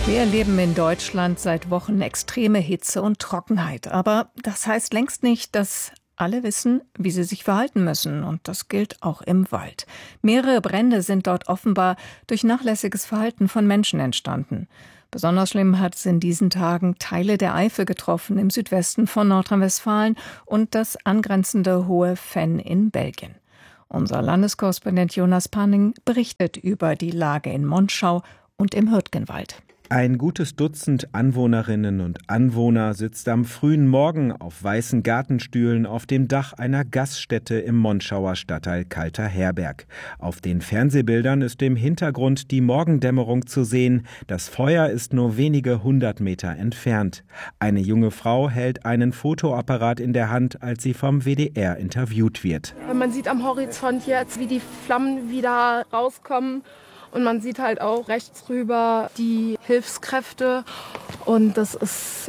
Wir erleben in Deutschland seit Wochen extreme Hitze und Trockenheit. Aber das heißt längst nicht, dass alle wissen, wie sie sich verhalten müssen. Und das gilt auch im Wald. Mehrere Brände sind dort offenbar durch nachlässiges Verhalten von Menschen entstanden. Besonders schlimm hat es in diesen Tagen Teile der Eifel getroffen, im Südwesten von Nordrhein-Westfalen und das angrenzende Hohe Venn in Belgien. Unser Landeskorrespondent Jonas Panning berichtet über die Lage in Monschau und im Hürtgenwald. Ein gutes Dutzend Anwohnerinnen und Anwohner sitzt am frühen Morgen auf weißen Gartenstühlen auf dem Dach einer Gaststätte im Monschauer Stadtteil Kalter Herberg. Auf den Fernsehbildern ist im Hintergrund die Morgendämmerung zu sehen. Das Feuer ist nur wenige 100 Meter entfernt. Eine junge Frau hält einen Fotoapparat in der Hand, als sie vom WDR interviewt wird. Man sieht am Horizont jetzt, wie die Flammen wieder rauskommen. Und man sieht halt auch rechts rüber die Hilfskräfte. Und das ist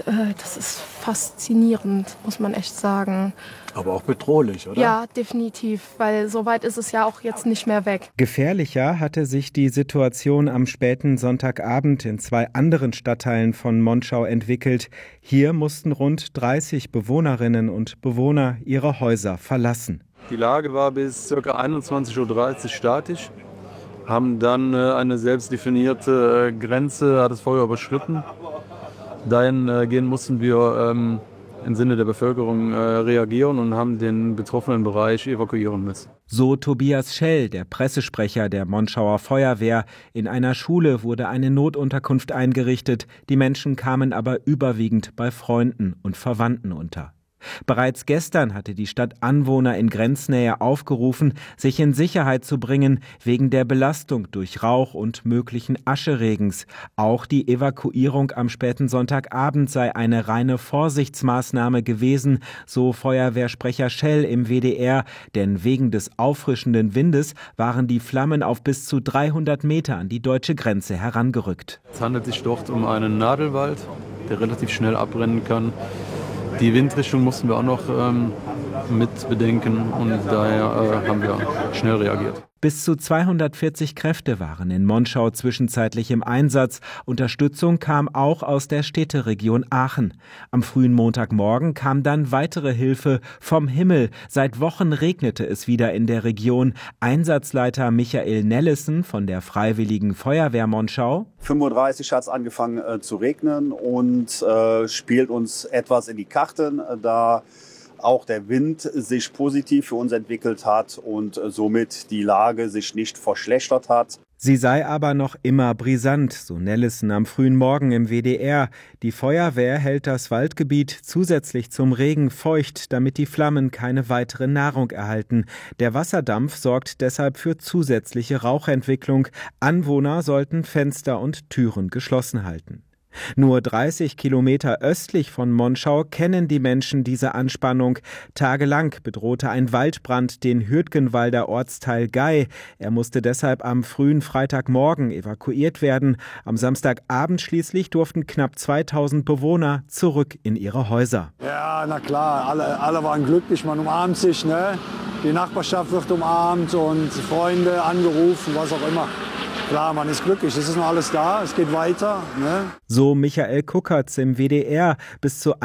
faszinierend, muss man echt sagen. Aber auch bedrohlich, oder? Ja, definitiv, weil so weit ist es ja auch jetzt nicht mehr weg. Gefährlicher hatte sich die Situation am späten Sonntagabend in 2 anderen Stadtteilen von Monschau entwickelt. Hier mussten rund 30 Bewohnerinnen und Bewohner ihre Häuser verlassen. Die Lage war bis ca. 21:30 Uhr statisch. Haben dann eine selbst definierte Grenze, hat das Feuer überschritten. Dahingehend mussten wir im Sinne der Bevölkerung reagieren und haben den betroffenen Bereich evakuieren müssen. So Tobias Schell, der Pressesprecher der Monschauer Feuerwehr. In einer Schule wurde eine Notunterkunft eingerichtet. Die Menschen kamen aber überwiegend bei Freunden und Verwandten unter. Bereits gestern hatte die Stadt Anwohner in Grenznähe aufgerufen, sich in Sicherheit zu bringen, wegen der Belastung durch Rauch und möglichen Ascheregens. Auch die Evakuierung am späten Sonntagabend sei eine reine Vorsichtsmaßnahme gewesen, so Feuerwehrsprecher Schell im WDR, denn wegen des auffrischenden Windes waren die Flammen auf bis zu 300 Meter an die deutsche Grenze herangerückt. Es handelt sich dort um einen Nadelwald, der relativ schnell abbrennen kann. Die Windrichtung mussten wir auch noch mit bedenken und daher haben wir schnell reagiert. Bis zu 240 Kräfte waren in Monschau zwischenzeitlich im Einsatz. Unterstützung kam auch aus der Städteregion Aachen. Am frühen Montagmorgen kam dann weitere Hilfe vom Himmel. Seit Wochen regnete es wieder in der Region. Einsatzleiter Michael Nellissen von der Freiwilligen Feuerwehr Monschau. 5:30 Uhr hat es angefangen zu regnen und spielt uns etwas in die Karten, da auch der Wind sich positiv für uns entwickelt hat und somit die Lage sich nicht verschlechtert hat. Sie sei aber noch immer brisant, so Nellissen am frühen Morgen im WDR. Die Feuerwehr hält das Waldgebiet zusätzlich zum Regen feucht, damit die Flammen keine weitere Nahrung erhalten. Der Wasserdampf sorgt deshalb für zusätzliche Rauchentwicklung. Anwohner sollten Fenster und Türen geschlossen halten. Nur 30 Kilometer östlich von Monschau kennen die Menschen diese Anspannung. Tagelang bedrohte ein Waldbrand den Hürtgenwalder Ortsteil Gay. Er musste deshalb am frühen Freitagmorgen evakuiert werden. Am Samstagabend schließlich durften knapp 2000 Bewohner zurück in ihre Häuser. Ja, na klar, alle waren glücklich, man umarmt sich, ne? Die Nachbarschaft wird umarmt und Freunde angerufen, was auch immer. Klar, man ist glücklich, es ist noch alles da, es geht weiter. Ne? So Michael Kuckertz im WDR. Bis zu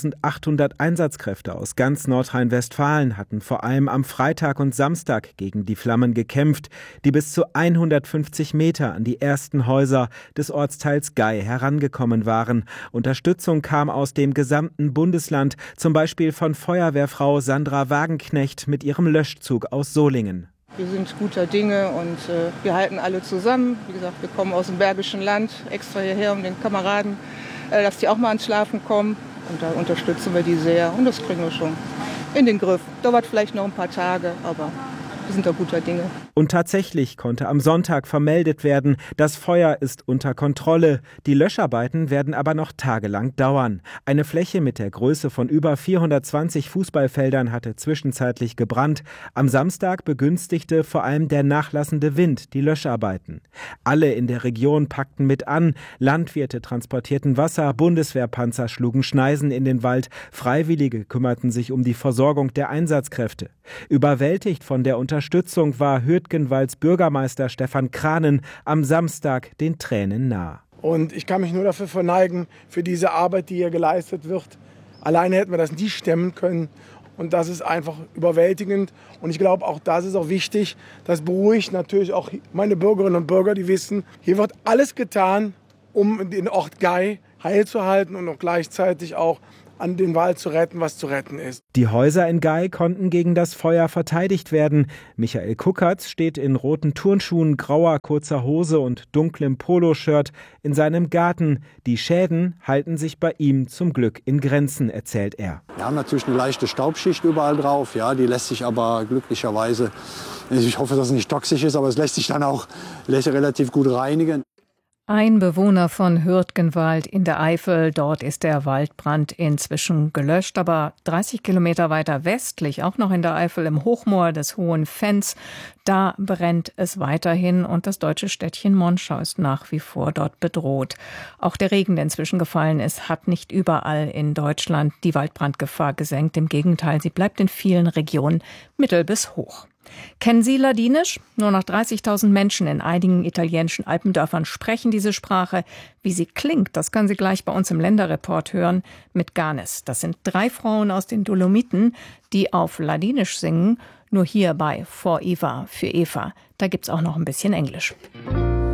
1800 Einsatzkräfte aus ganz Nordrhein-Westfalen hatten vor allem am Freitag und Samstag gegen die Flammen gekämpft, die bis zu 150 Meter an die ersten Häuser des Ortsteils Gay herangekommen waren. Unterstützung kam aus dem gesamten Bundesland, zum Beispiel von Feuerwehrfrau Sandra Wagenknecht mit ihrem Löschzug aus Solingen. Wir sind guter Dinge und wir halten alle zusammen. Wie gesagt, wir kommen aus dem Bergischen Land, extra hierher, um den Kameraden, dass die auch mal ans Schlafen kommen. Und da unterstützen wir die sehr und das kriegen wir schon in den Griff. Dauert vielleicht noch ein paar Tage, aber wir sind da guter Dinge. Und tatsächlich konnte am Sonntag vermeldet werden, das Feuer ist unter Kontrolle. Die Löscharbeiten werden aber noch tagelang dauern. Eine Fläche mit der Größe von über 420 Fußballfeldern hatte zwischenzeitlich gebrannt. Am Samstag begünstigte vor allem der nachlassende Wind die Löscharbeiten. Alle in der Region packten mit an. Landwirte transportierten Wasser, Bundeswehrpanzer schlugen Schneisen in den Wald. Freiwillige kümmerten sich um die Versorgung der Einsatzkräfte. Überwältigt von der Unterstützung war Hürtgenwalds Bürgermeister Stefan Kranen am Samstag den Tränen nah. Und ich kann mich nur dafür verneigen, für diese Arbeit, die hier geleistet wird. Alleine hätten wir das nie stemmen können. Und das ist einfach überwältigend. Und ich glaube, auch das ist auch wichtig. Das beruhigt natürlich auch meine Bürgerinnen und Bürger, die wissen, hier wird alles getan, um den Ort Gay heil zu halten und auch gleichzeitig auch an den Wald zu retten, was zu retten ist. Die Häuser in Gay konnten gegen das Feuer verteidigt werden. Michael Kuckertz steht in roten Turnschuhen, grauer kurzer Hose und dunklem Poloshirt in seinem Garten. Die Schäden halten sich bei ihm zum Glück in Grenzen, erzählt er. Wir haben natürlich eine leichte Staubschicht überall drauf. Ja, die lässt sich aber glücklicherweise, ich hoffe, dass es nicht toxisch ist, aber es lässt sich dann auch relativ gut reinigen. Ein Bewohner von Hürtgenwald in der Eifel. Dort ist der Waldbrand inzwischen gelöscht. Aber 30 Kilometer weiter westlich, auch noch in der Eifel im Hochmoor des Hohen Fenns, da brennt es weiterhin. Und das deutsche Städtchen Monschau ist nach wie vor dort bedroht. Auch der Regen, der inzwischen gefallen ist, hat nicht überall in Deutschland die Waldbrandgefahr gesenkt. Im Gegenteil, sie bleibt in vielen Regionen mittel bis hoch. Kennen Sie Ladinisch? Nur noch 30.000 Menschen in einigen italienischen Alpendörfern sprechen diese Sprache. Wie sie klingt, das können Sie gleich bei uns im Länderreport hören mit Ganes. Das sind 3 Frauen aus den Dolomiten, die auf Ladinisch singen. Nur hier bei For Eva für Eva. Da gibt's auch noch ein bisschen Englisch.